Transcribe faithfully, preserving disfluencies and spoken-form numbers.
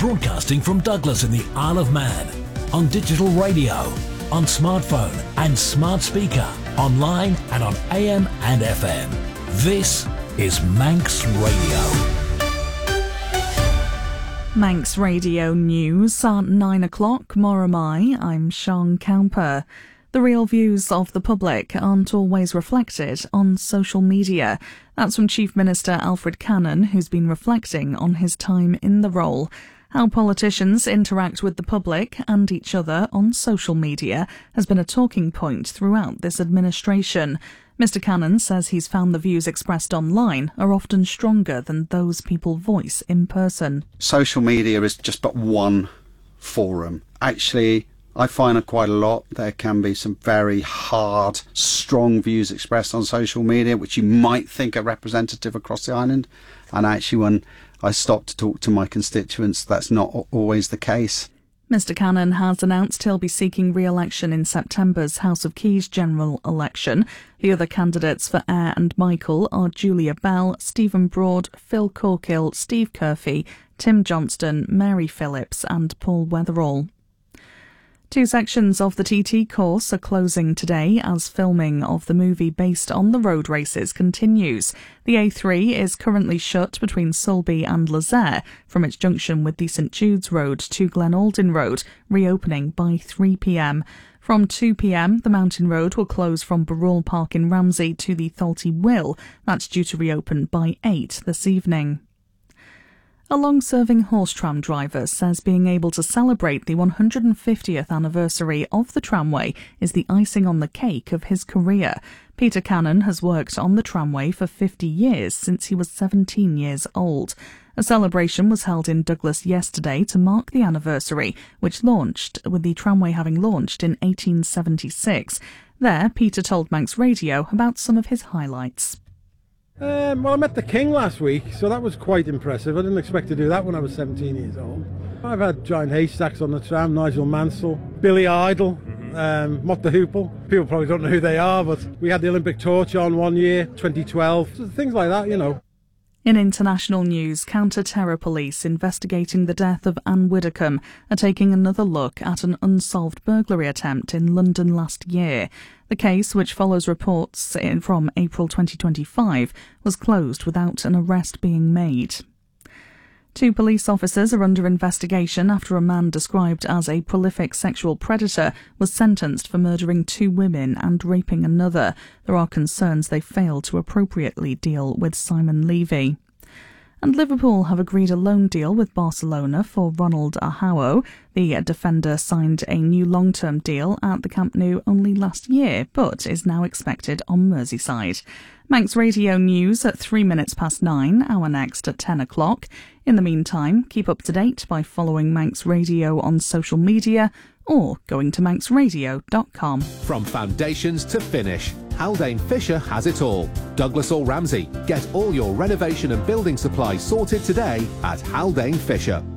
Broadcasting from Douglas in the Isle of Man. On digital radio, on smartphone and smart speaker, online and on A M and F M. This is Manx Radio. Manx Radio News at nine o'clock. Moramai, I'm Sean Cowper. The real views of the public aren't always reflected on social media. That's from Chief Minister Alfred Cannon, who's been reflecting on his time in the role. How politicians interact with the public and each other on social media has been a talking point throughout this administration. Mister Cannon says he's found the views expressed online are often stronger than those people voice in person. Social media is just but one forum. Actually, I find it quite a lot. There can be some very hard, strong views expressed on social media, which you might think are representative across the island. And actually, when I stop to talk to my constituents, that's not always the case. Mister Cannon has announced he'll be seeking re-election in September's House of Keys general election. The other candidates for Ayr and Michael are Julia Bell, Stephen Broad, Phil Corkill, Steve Curfey, Tim Johnston, Mary Phillips and Paul Weatherall. Two sections of the T T course are closing today as filming of the movie based on the road races continues. The A three is currently shut between Sulby and Lezayre from its junction with the St Jude's Road to Glen Alden Road, reopening by three p m. From two p m, the Mountain Road will close from Barrule Park in Ramsey to the Thalty Will. That's due to reopen by eight this evening. A long-serving horse tram driver says being able to celebrate the one hundred fiftieth anniversary of the tramway is the icing on the cake of his career. Peter Cannon has worked on the tramway for fifty years, since he was seventeen years old. A celebration was held in Douglas yesterday to mark the anniversary, which launched with the tramway having launched in eighteen seventy-six. There, Peter told Manx Radio about some of his highlights. Um, well, I met the King last week, so that was quite impressive. I didn't expect to do that when I was seventeen years old. I've had Giant Haystacks on the tram, Nigel Mansell, Billy Idol, um, Mott the Hoople. People probably don't know who they are, but we had the Olympic torch on one year, twenty twelve, so things like that, you know. In international news, counter-terror police investigating the death of Anne Widdecombe are taking another look at an unsolved burglary attempt in London last year. The case, which follows reports in from April twenty twenty-five, was closed without an arrest being made. Two police officers are under investigation after a man described as a prolific sexual predator was sentenced for murdering two women and raping another. There are concerns they failed to appropriately deal with Simon Levy. And Liverpool have agreed a loan deal with Barcelona for Ronald Araujo. The defender signed a new long-term deal at the Camp Nou only last year, but is now expected on Merseyside. Manx Radio News at three minutes past nine, our next at ten o'clock. In the meantime, keep up to date by following Manx Radio on social media or going to manx radio dot com. From foundations to finish, Haldane Fisher has it all. Douglas or Ramsey, get all your renovation and building supplies sorted today at Haldane Fisher.